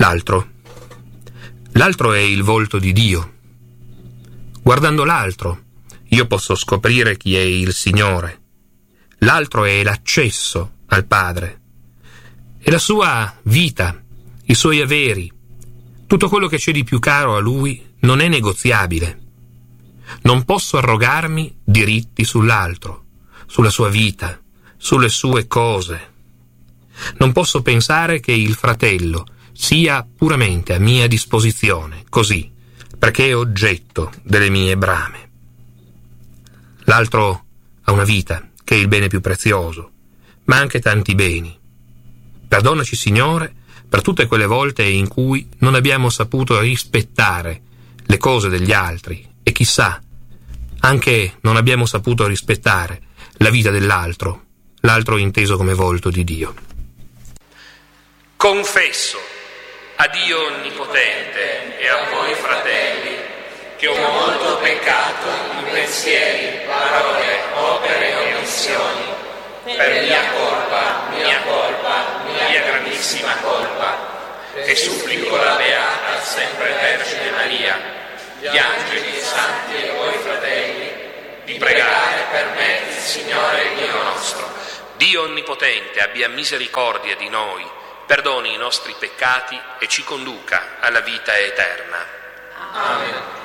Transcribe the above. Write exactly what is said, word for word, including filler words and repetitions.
L'altro. L'altro è il volto di Dio. Guardando l'altro, io posso scoprire chi è il Signore. L'altro è l'accesso al Padre. È la sua vita, i suoi averi, tutto quello che c'è di più caro a Lui non è negoziabile. Non posso arrogarmi diritti sull'altro, sulla sua vita, sulle sue cose. Non posso pensare che il fratello sia puramente a mia disposizione, così, perché è oggetto delle mie brame. L'altro ha una vita, che è il bene più prezioso, ma anche tanti beni. Perdonaci, Signore, per tutte quelle volte in cui non abbiamo saputo rispettare le cose degli altri e chissà, anche non abbiamo saputo rispettare la vita dell'altro, l'altro inteso come volto di Dio. Confesso a Dio Onnipotente e a voi fratelli che ho molto peccato in pensieri, parole, opere e omissioni, per mia colpa, mia colpa, mia grandissima colpa, e supplico la Beata sempre Vergine Maria, gli angeli e santi e voi fratelli, di pregare per me il Signore Dio nostro. Dio Onnipotente abbia misericordia di noi, perdoni i nostri peccati e ci conduca alla vita eterna. Amen.